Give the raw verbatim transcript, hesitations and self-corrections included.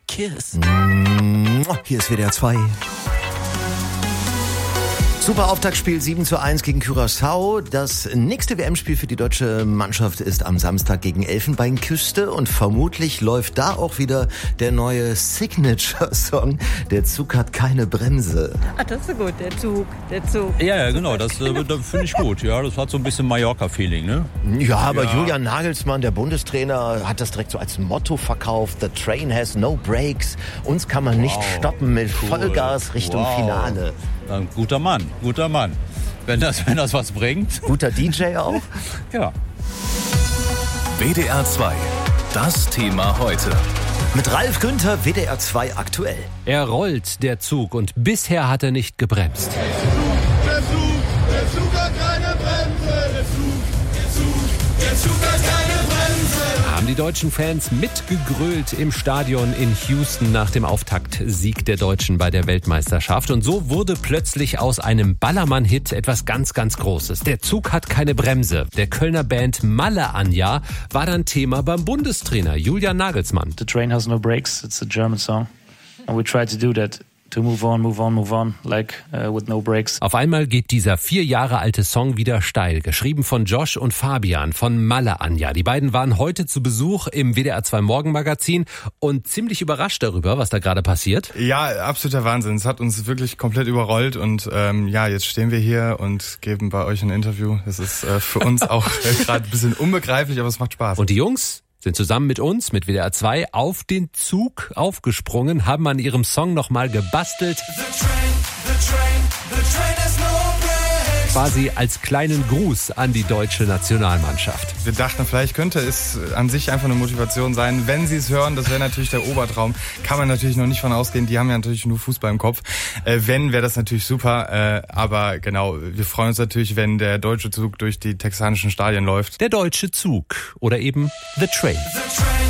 kiss. Hier ist W D R zwei. Super Auftaktspiel sieben zu eins gegen Curaçao. Das nächste W M-Spiel für die deutsche Mannschaft ist am Samstag gegen Elfenbeinküste und vermutlich läuft da auch wieder der neue Signature-Song. Der Zug hat keine Bremse. Ach, das ist so gut, der Zug, der Zug. Ja, ja, genau, das, äh, das finde ich gut. Ja, das hat so ein bisschen Mallorca-Feeling, ne? Ja, aber Ja. Julian Nagelsmann, der Bundestrainer, hat das direkt so als Motto verkauft. The train has no brakes. Uns kann man nicht Wow. stoppen mit Cool. Vollgas Richtung Wow. Finale. Ein guter Mann, guter Mann. Wenn das, wenn das was bringt. Guter D J auch. Ja. W D R zwei. Das Thema heute. Mit Ralf Günther, W D R zwei aktuell. Er rollt, der Zug, und bisher hat er nicht gebremst. Der Zug, der Zug hat keine Bremse. Der Zug, der Zug, der Zug hat keine Bremse. Haben die deutschen Fans mitgegrölt im Stadion in Houston nach dem Auftaktsieg der Deutschen bei der Weltmeisterschaft. Und so wurde plötzlich aus einem Ballermann-Hit etwas ganz, ganz Großes. Der Zug hat keine Bremse. Der Kölner Band Malle Anja war dann Thema beim Bundestrainer Julian Nagelsmann. The train has no brakes. It's a German song. And we try to do that. To move on, move on, move on, like uh, with no brakes. Auf einmal geht dieser vier Jahre alte Song wieder steil. Geschrieben von Josh und Fabian von Malle Anja. Die beiden waren heute zu Besuch im W D R zwei Morgenmagazin und ziemlich überrascht darüber, was da gerade passiert. Ja, absoluter Wahnsinn. Es hat uns wirklich komplett überrollt und ähm, ja, jetzt stehen wir hier und geben bei euch ein Interview. Das ist äh, für uns auch äh, gerade ein bisschen unbegreiflich, aber es macht Spaß. Und die Jungs sind zusammen mit uns, mit W D R zwei, auf den Zug aufgesprungen, haben an ihrem Song nochmal gebastelt. Quasi als kleinen Gruß an die deutsche Nationalmannschaft. Wir dachten, vielleicht könnte es an sich einfach eine Motivation sein. Wenn sie es hören, das wäre natürlich der Obertraum. Kann man natürlich noch nicht von ausgehen. Die haben ja natürlich nur Fußball im Kopf. Äh, wenn, wäre das natürlich super. Äh, aber genau, wir freuen uns natürlich, wenn der deutsche Zug durch die texanischen Stadien läuft. Der deutsche Zug oder eben The Train.